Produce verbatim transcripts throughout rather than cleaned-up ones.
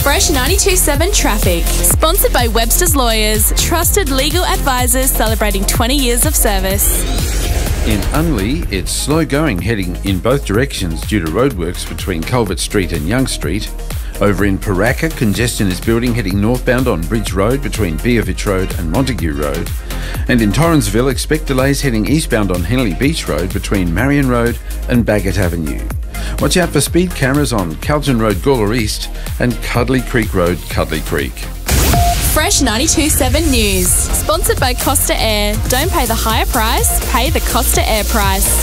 Fresh ninety-two point seven Traffic. Sponsored by Webster's Lawyers, trusted legal advisors celebrating twenty years of service. In Unley, it's slow going heading in both directions due to roadworks between Culvert Street and Young Street. Over in Paraka, congestion is building heading northbound on Bridge Road between Beovich Road and Montague Road. And in Torrensville, expect delays heading eastbound on Henley Beach Road between Marion Road and Bagot Avenue. Watch out for speed cameras on Calton Road, Gawler East and Cuddly Creek Road, Cuddly Creek. Fresh ninety-two point seven News. Sponsored by Costa Air. Don't pay the higher price, pay the Costa Air price.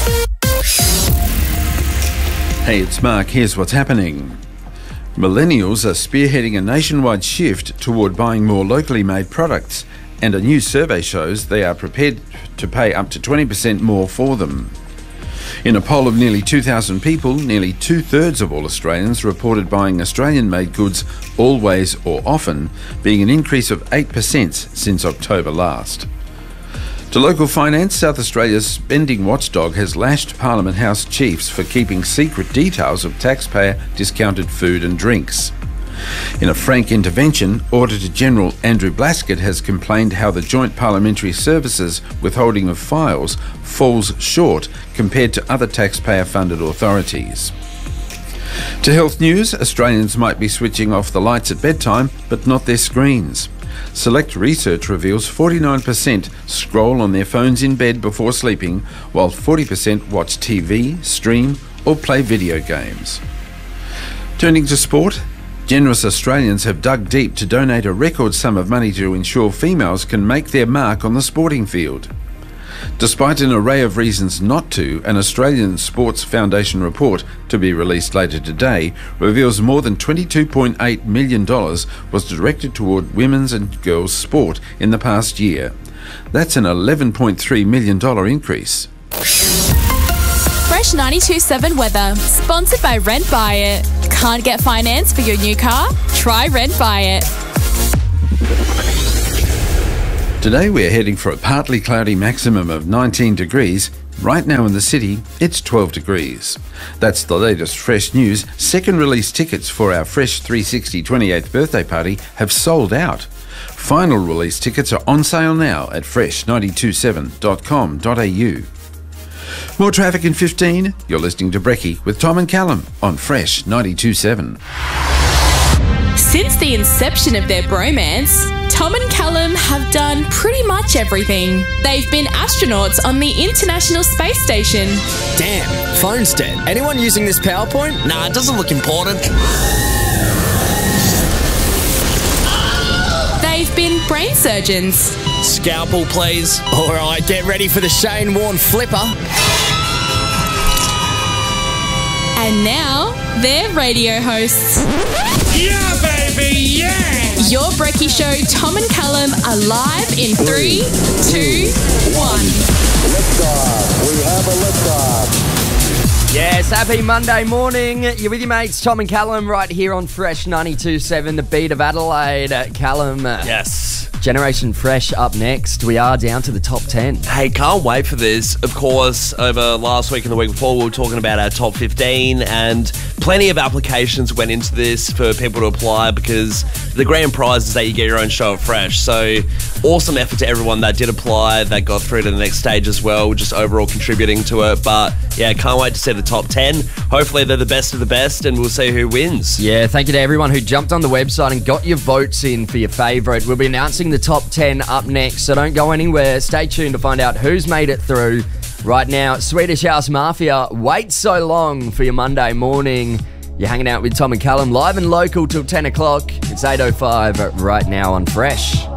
Hey, it's Mark. Here's what's happening. Millennials are spearheading a nationwide shift toward buying more locally made products, and a new survey shows they are prepared to pay up to twenty percent more for them. In a poll of nearly two thousand people, nearly two-thirds of all Australians reported buying Australian-made goods always or often, being an increase of eight percent since October last. To local finance, South Australia's spending watchdog has lashed Parliament House chiefs for keeping secret details of taxpayer-discounted food and drinks. In a frank intervention, Auditor-General Andrew Blaskett has complained how the Joint Parliamentary Services withholding of files falls short compared to other taxpayer-funded authorities. To health news, Australians might be switching off the lights at bedtime, but not their screens. Select research reveals forty-nine percent scroll on their phones in bed before sleeping, while forty percent watch T V, stream, or play video games. Turning to sport, generous Australians have dug deep to donate a record sum of money to ensure females can make their mark on the sporting field. Despite an array of reasons not to, an Australian Sports Foundation report, to be released later today, reveals more than twenty-two point eight million dollars was directed toward women's and girls' sport in the past year. That's an eleven point three million dollars increase. Fresh ninety-two point seven Weather. Sponsored by Rent Buy It. Can't get finance for your new car? Try Rent Buy It. Today we're heading for a partly cloudy maximum of nineteen degrees. Right now in the city, it's twelve degrees. That's the latest Fresh News. Second release tickets for our Fresh three sixty twenty-eighth birthday party have sold out. Final release tickets are on sale now at fresh nine two seven dot com dot a u. More traffic in fifteen. You're listening to Brekkie with Tom and Callum on Fresh ninety-two point seven. Since the inception of their bromance, Tom and Callum have done pretty much everything. They've been astronauts on the International Space Station. Damn, phone's dead. Anyone using this PowerPoint? Nah, it doesn't look important. They've been brain surgeons. Scalpel, please. All right, get ready for the Shane Warne flipper. And now, they're radio hosts. Yeah, baby, yeah! Your Brekkie Show, Tom and Callum, are live in three, two, one. Liftoff. We have a liftoff. Yes, happy Monday morning. You're with your mates, Tom and Callum, right here on Fresh ninety-two point seven, the beat of Adelaide. Callum. Yes. Generation Fresh up next. We are down to the top ten. Hey, can't wait for this. Of course, over last week and the week before, we were talking about our top fifteen, and plenty of applications went into this for people to apply because the grand prize is that you get your own show of Fresh. So awesome effort to everyone that did apply, that got through to the next stage as well, just overall contributing to it. But yeah, can't wait to see the top ten. Hopefully they're the best of the best, and we'll see who wins. Yeah, thank you to everyone who jumped on the website and got your votes in for your favourite. We'll be announcing the top ten up next, so don't go anywhere. Stay tuned to find out who's made it through. Right now, Swedish House Mafia, Wait So Long for your Monday morning. You're hanging out with Tom and Callum, live and local till ten o'clock. It's eight oh five right now on Fresh.